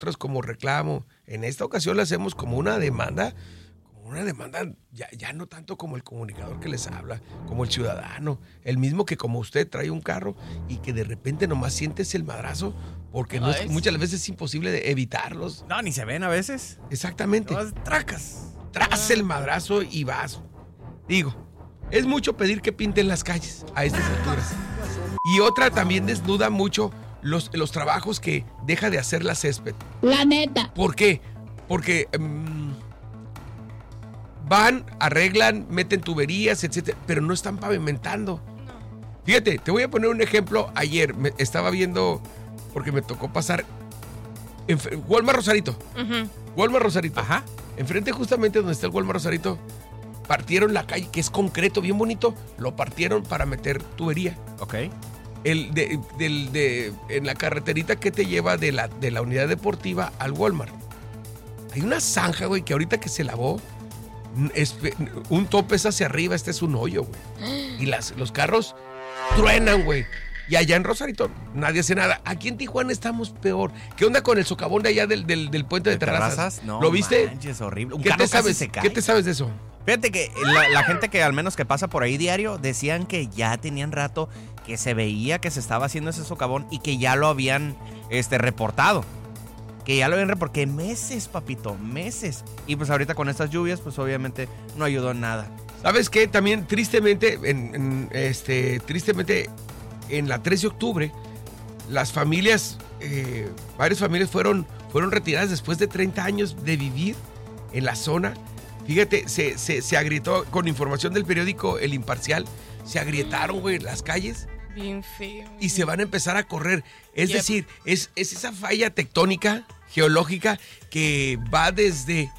nosotros como reclamo. En esta ocasión le hacemos como una demanda ya no tanto como el comunicador que les habla, como el ciudadano, el mismo que como usted trae un carro y que de repente nomás sientes el madrazo, porque muchas veces es imposible de evitarlos. No, ni se ven a veces. Exactamente. Tracas. Tras el madrazo y vas. Digo, es mucho pedir que pinten las calles a estas alturas. Y otra también desnuda mucho los trabajos que deja de hacer la césped. La neta. ¿Por qué? Porque van, arreglan, meten tuberías, etcétera, pero no están pavimentando. No. Fíjate, te voy a poner un ejemplo. Ayer me estaba viendo, porque me tocó pasar en Walmart Rosarito. Uh-huh. Walmart Rosarito. Ajá. Enfrente justamente donde está el Walmart Rosarito, partieron la calle, que es concreto, bien bonito, lo partieron para meter tubería. Ok. En la carreterita que te lleva de la unidad deportiva al Walmart. Hay una zanja, güey, que ahorita que se lavó, un tope es hacia arriba, este es un hoyo, güey. Y los carros truenan, güey. Y allá en Rosarito nadie hace nada. Aquí en Tijuana estamos peor. ¿Qué onda con el socavón de allá del puente de Terrazas? No, ¿lo viste? Manches, horrible. ¿Qué te sabes de eso? Fíjate que la gente que al menos que pasa por ahí diario decían que ya tenían rato que se veía que se estaba haciendo ese socavón y que ya lo habían reportado. Que ya lo habían reportado. Que meses, papito, meses. Y pues ahorita con estas lluvias, pues obviamente no ayudó en nada. ¿Sabes qué? También tristemente, en la 3 de octubre, las familias, varias familias fueron retiradas después de 30 años de vivir en la zona. Fíjate, se agrietó, con información del periódico El Imparcial, se agrietaron, güey, las calles. Bien feo. Y se van a empezar a correr. Es decir, es esa falla tectónica, geológica, que va desde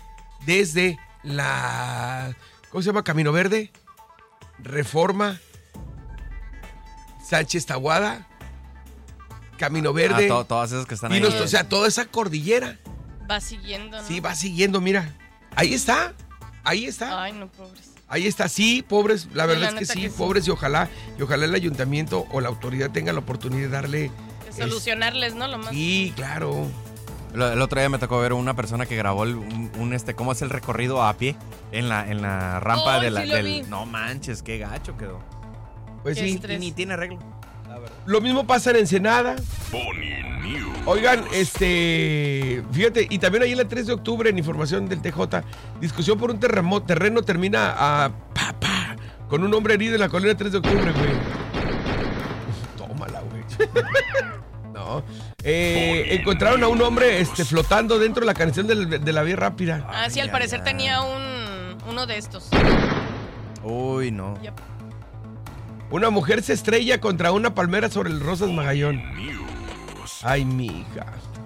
la... ¿Cómo se llama? Camino Verde, Reforma, Sánchez Taboada, Camino Verde. Todas esas que están ahí. O sea, toda esa cordillera. Va siguiendo, ¿no? Sí, va siguiendo, mira. Ahí está. Ay, no, pobres. Ahí está, sí, pobres, la verdad es que sí, pobres, y ojalá el ayuntamiento o la autoridad tenga la oportunidad de darle... De solucionarles, ¿no? Lo más. Sí, claro. El otro día me tocó ver una persona que grabó cómo es el recorrido a pie en la rampa vi. No manches, qué gacho quedó. Pues qué sí. estrés. Ni tiene arreglo. Lo mismo pasa en Ensenada. Oigan, fíjate, y también ahí en la 3 de octubre, en información del TJ, discusión por un terreno termina con un hombre herido en la colonia 3 de octubre, güey. Tómala, güey. No. Encontraron a un hombre flotando dentro de la canción de la vía rápida. Ah, sí, al parecer tenía uno de estos. Uy, no. Yep. Una mujer se estrella contra una palmera sobre el Rosas Magallón. Ay, mija.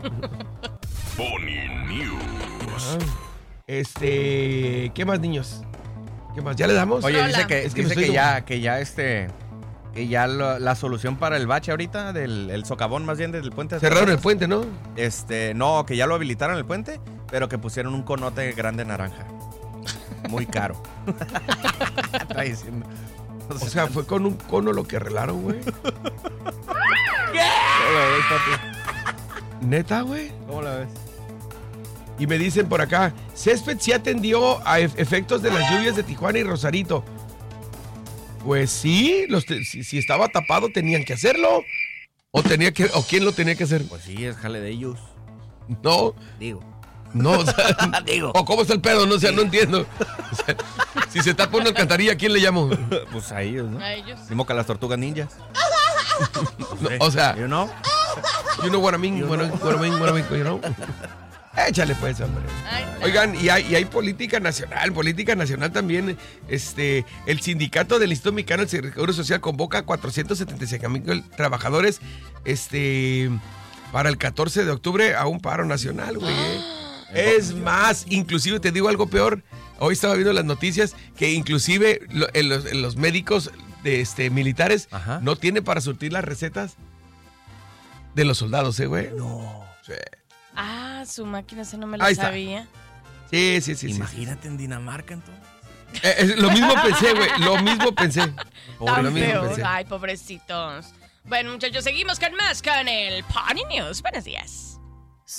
Pony News. ¿Qué más, niños? ¿Qué más? ¿Ya le damos? Oye, dice que ya la solución para el bache ahorita el socavón más bien del puente. Cerraron el puente, ¿no? No, que ya lo habilitaron el puente, pero que pusieron un conote grande naranja. Muy caro. Está diciendo. O sea, fue con un cono lo que arreglaron, güey. ¿Qué? ¿Cómo la ves, papi? ¿Neta, güey? ¿Cómo la ves? Y me dicen por acá, césped sí atendió a efectos de las lluvias de Tijuana y Rosarito. Pues sí, si estaba tapado tenían que hacerlo. ¿O quién lo tenía que hacer? Pues sí, es jale de ellos. No. Digo. No, o sea, digo. ¿O cómo está el pedo? No, o sea, no entiendo. O sea, si se tapa una alcantarilla, ¿a quién le llamo? Pues a ellos, ¿no? A ellos. Mismo que a las tortugas ninjas. No, o sea, you know what I mean, you know. Échale pues, hombre. Oigan, y hay política nacional también. El sindicato del Instituto Mexicano del Seguro Social convoca a 475,000 trabajadores para el 14 de octubre a un paro nacional, güey. Es más, inclusive te digo algo peor. Hoy estaba viendo las noticias que inclusive los médicos militares no tienen para surtir las recetas de los soldados, güey. No. Sí. Ah, su máquina, esa no me la sabía. Sí. Imagínate en Dinamarca, entonces. Lo mismo pensé, güey. Lo mismo pensé. Tan feo. Ay, pobrecitos. Bueno, muchachos, seguimos con el Pony News. Buenos días.